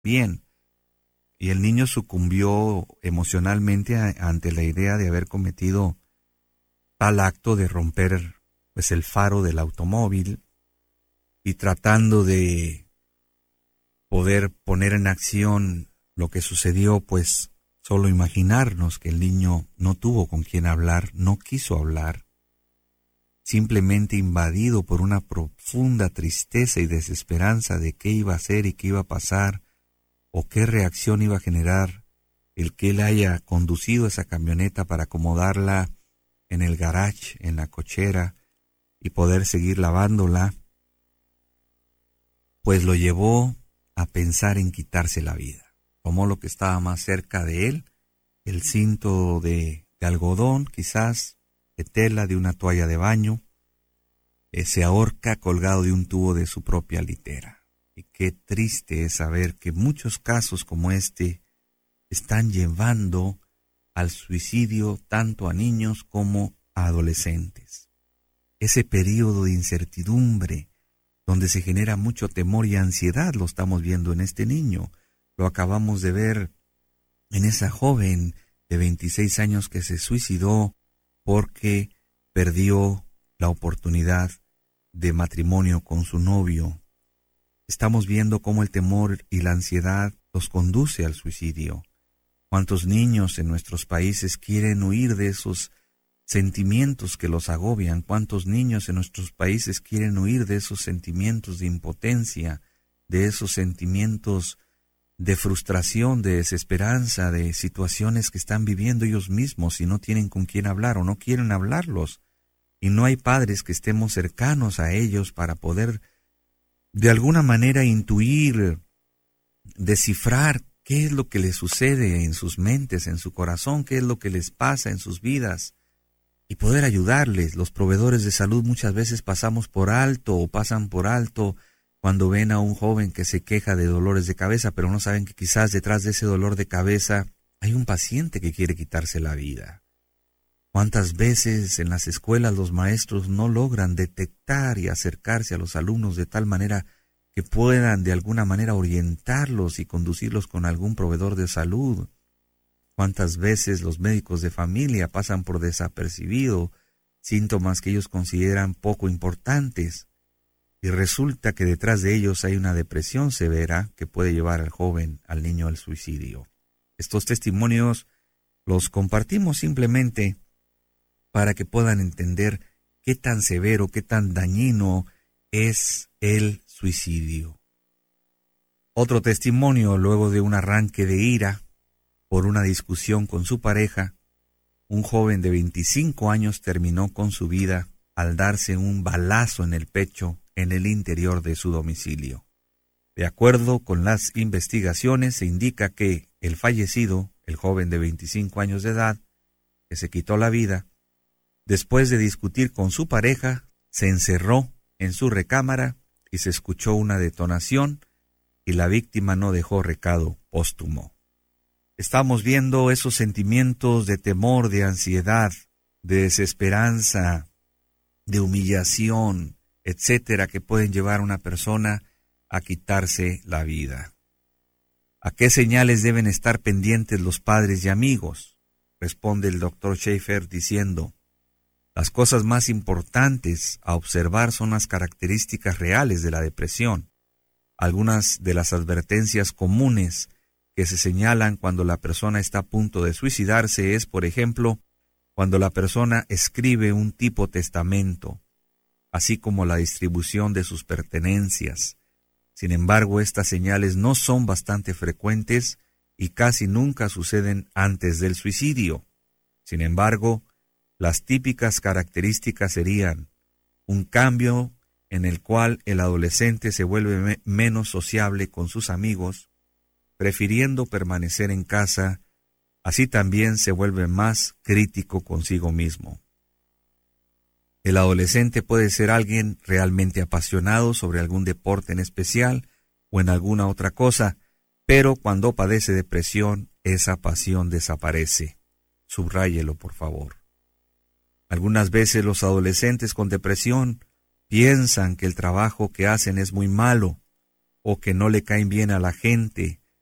bien. Y el niño sucumbió emocionalmente ante la idea de haber cometido tal acto de romper pues el faro del automóvil, y tratando de poder poner en acción lo que sucedió, pues solo imaginarnos que el niño no tuvo con quién hablar, no quiso hablar, simplemente invadido por una profunda tristeza y desesperanza de qué iba a hacer y qué iba a pasar, o qué reacción iba a generar el que él haya conducido esa camioneta para acomodarla en el garage, en la cochera, y poder seguir lavándola, pues lo llevó a pensar en quitarse la vida. Tomó lo que estaba más cerca de él, el cinto de algodón, quizás, de tela, de una toalla de baño, se ahorca colgado de un tubo de su propia litera. Y qué triste es saber que muchos casos como este están llevando al suicidio tanto a niños como a adolescentes. Ese periodo de incertidumbre, donde se genera mucho temor y ansiedad, lo estamos viendo en este niño. Lo acabamos de ver en esa joven de 26 años que se suicidó porque perdió la oportunidad de matrimonio con su novio. Estamos viendo cómo el temor y la ansiedad los conduce al suicidio. ¿Cuántos niños en nuestros países quieren huir de esos sentimientos que los agobian? ¿Cuántos niños en nuestros países quieren huir de esos sentimientos de impotencia, de esos sentimientos de frustración, de desesperanza, de situaciones que están viviendo ellos mismos y no tienen con quién hablar o no quieren hablarlos? Y no hay padres que estemos cercanos a ellos para poder de alguna manera intuir, descifrar qué es lo que les sucede en sus mentes, en su corazón, qué es lo que les pasa en sus vidas, y poder ayudarles. Los proveedores de salud muchas veces pasamos por alto o pasan por alto cuando ven a un joven que se queja de dolores de cabeza, pero no saben que quizás detrás de ese dolor de cabeza hay un paciente que quiere quitarse la vida. ¿Cuántas veces en las escuelas los maestros no logran detectar y acercarse a los alumnos de tal manera que puedan de alguna manera orientarlos y conducirlos con algún proveedor de salud? ¿Cuántas veces los médicos de familia pasan por desapercibido síntomas que ellos consideran poco importantes? Y resulta que detrás de ellos hay una depresión severa que puede llevar al joven, al niño, al suicidio. Estos testimonios los compartimos simplemente para que puedan entender qué tan severo, qué tan dañino es el suicidio. Otro testimonio, luego de un arranque de ira por una discusión con su pareja, un joven de 25 años terminó con su vida al darse un balazo en el pecho en el interior de su domicilio. De acuerdo con las investigaciones, se indica que el fallecido, el joven de 25 años de edad, que se quitó la vida, después de discutir con su pareja, se encerró en su recámara y se escuchó una detonación y la víctima no dejó recado póstumo. Estamos viendo esos sentimientos de temor, de ansiedad, de desesperanza, de humillación, etcétera, que pueden llevar a una persona a quitarse la vida. ¿A qué señales deben estar pendientes los padres y amigos? Responde el Dr. Schaefer diciendo: las cosas más importantes a observar son las características reales de la depresión. Algunas de las advertencias comunes que se señalan cuando la persona está a punto de suicidarse es, por ejemplo, cuando la persona escribe un tipo testamento, así como la distribución de sus pertenencias. Sin embargo, estas señales no son bastante frecuentes y casi nunca suceden antes del suicidio. Sin embargo, las típicas características serían un cambio en el cual el adolescente se vuelve menos sociable con sus amigos, prefiriendo permanecer en casa, así también se vuelve más crítico consigo mismo. El adolescente puede ser alguien realmente apasionado sobre algún deporte en especial o en alguna otra cosa, pero cuando padece depresión, esa pasión desaparece. Subráyelo, por favor. Algunas veces los adolescentes con depresión piensan que el trabajo que hacen es muy malo o que no le caen bien a la gente